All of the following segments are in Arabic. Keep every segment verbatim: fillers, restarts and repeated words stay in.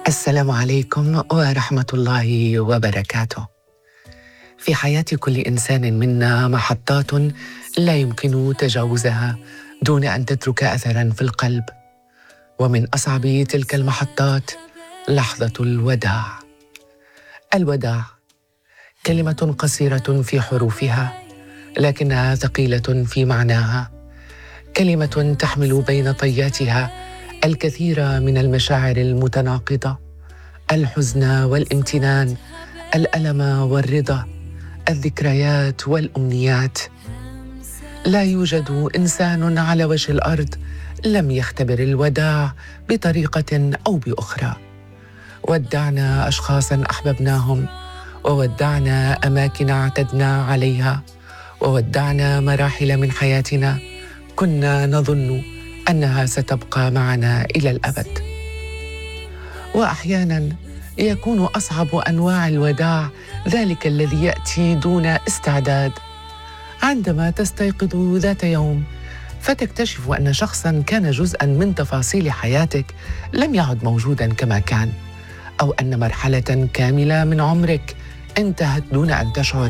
السلام عليكم ورحمة الله وبركاته. في حياة كل إنسان منا محطات لا يمكن تجاوزها دون أن تترك أثراً في القلب، ومن أصعب تلك المحطات لحظة الوداع. الوداع كلمة قصيرة في حروفها، لكنها ثقيلة في معناها، كلمة تحمل بين طياتها الكثير من المشاعر المتناقضة، الحزن والامتنان، الألم والرضا، الذكريات والأمنيات. لا يوجد إنسان على وجه الأرض لم يختبر الوداع بطريقة أو بأخرى. ودعنا أشخاصاً أحببناهم، وودعنا أماكن اعتدنا عليها، وودعنا مراحل من حياتنا كنا نظن أنها ستبقى معنا إلى الأبد. وأحياناً يكون أصعب أنواع الوداع ذلك الذي يأتي دون استعداد، عندما تستيقظ ذات يوم فتكتشف أن شخصاً كان جزءاً من تفاصيل حياتك لم يعد موجوداً كما كان، أو أن مرحلة كاملة من عمرك انتهت دون أن تشعر.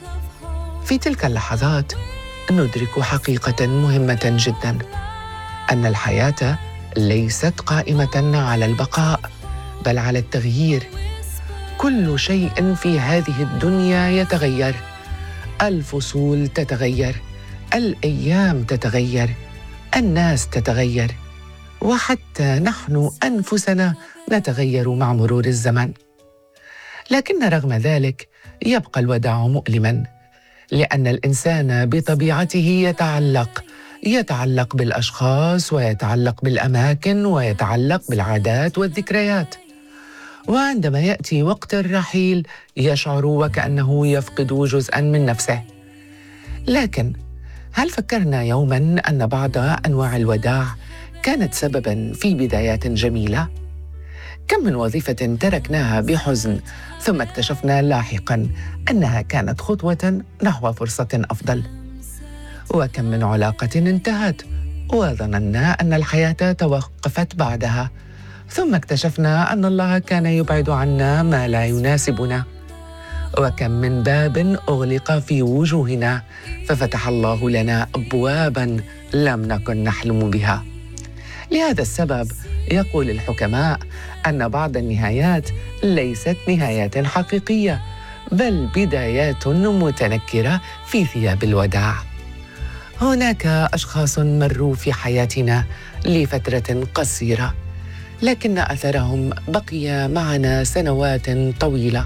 في تلك اللحظات ندرك حقيقة مهمة جداً، أن الحياة ليست قائمة على البقاء بل على التغيير. كل شيء في هذه الدنيا يتغير، الفصول تتغير، الأيام تتغير، الناس تتغير، وحتى نحن أنفسنا نتغير مع مرور الزمن. لكن رغم ذلك يبقى الوداع مؤلماً، لأن الإنسان بطبيعته يتعلق يتعلق بالأشخاص، ويتعلق بالأماكن، ويتعلق بالعادات والذكريات. وعندما يأتي وقت الرحيل يشعر وكأنه يفقد جزءاً من نفسه. لكن هل فكرنا يوماً أن بعض أنواع الوداع كانت سبباً في بدايات جميلة؟ كم من وظيفة تركناها بحزن ثم اكتشفنا لاحقاً أنها كانت خطوة نحو فرصة أفضل؟ وكم من علاقة انتهت وظننا أن الحياة توقفت بعدها، ثم اكتشفنا أن الله كان يبعد عنا ما لا يناسبنا؟ وكم من باب أغلق في وجوهنا ففتح الله لنا أبواباً لم نكن نحلم بها. لهذا السبب يقول الحكماء أن بعض النهايات ليست نهايات حقيقية، بل بدايات متنكرة في ثياب الوداع. هناك أشخاص مروا في حياتنا لفترة قصيرة، لكن أثرهم بقي معنا سنوات طويلة.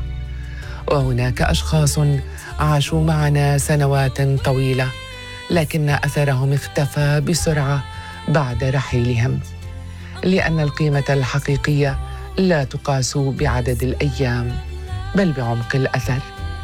وهناك أشخاص عاشوا معنا سنوات طويلة، لكن أثرهم اختفى بسرعة بعد رحيلهم، لأن القيمة الحقيقية لا تقاس بعدد الأيام بل بعمق الأثر.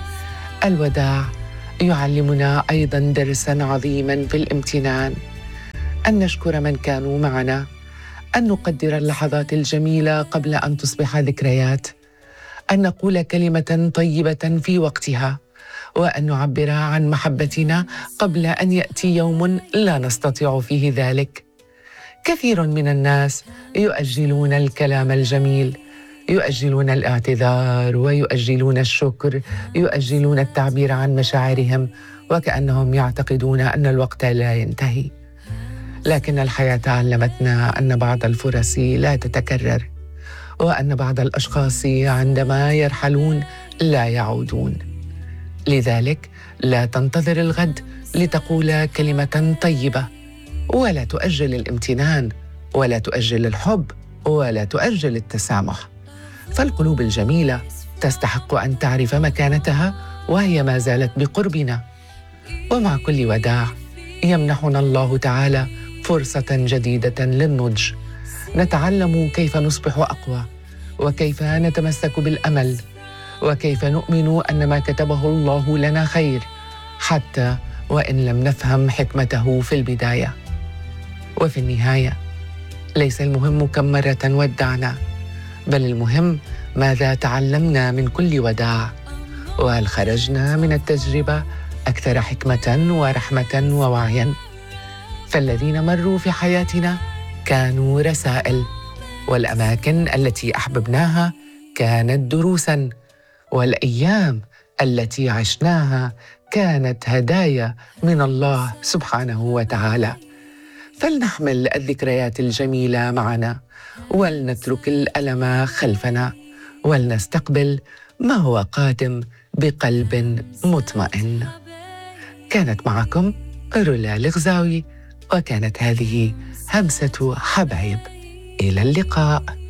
الوداع يعلمنا أيضاً درساً عظيماً في الامتنان، أن نشكر من كانوا معنا، أن نقدر اللحظات الجميلة قبل أن تصبح ذكريات، أن نقول كلمة طيبة في وقتها، وأن نعبر عن محبتنا قبل أن يأتي يوم لا نستطيع فيه ذلك. كثير من الناس يؤجلون الكلام الجميل، يؤجلون الاعتذار، ويؤجلون الشكر، يؤجلون التعبير عن مشاعرهم، وكأنهم يعتقدون أن الوقت لا ينتهي. لكن الحياة علمتنا أن بعض الفرص لا تتكرر، وأن بعض الأشخاص عندما يرحلون لا يعودون. لذلك لا تنتظر الغد لتقول كلمة طيبة، ولا تؤجل الامتنان، ولا تؤجل الحب، ولا تؤجل التسامح. فالقلوب الجميلة تستحق أن تعرف مكانتها وهي ما زالت بقربنا. ومع كل وداع يمنحنا الله تعالى فرصة جديدة للنضج، نتعلم كيف نصبح أقوى، وكيف نتمسك بالأمل، وكيف نؤمن أن ما كتبه الله لنا خير حتى وإن لم نفهم حكمته في البداية. وفي النهاية ليس المهم كم مرة ودعنا، بل المهم ماذا تعلمنا من كل وداع، وهل خرجنا من التجربة أكثر حكمة ورحمة ووعياً. فالذين مروا في حياتنا كانوا رسائل، والأماكن التي أحببناها كانت دروساً، والأيام التي عشناها كانت هدايا من الله سبحانه وتعالى. فلنحمل الذكريات الجميلة معنا، ولنترك الألم خلفنا، ولنستقبل ما هو قادم بقلب مطمئن. كانت معكم رولا الغزاوي، وكانت هذه همسة حبايب. إلى اللقاء.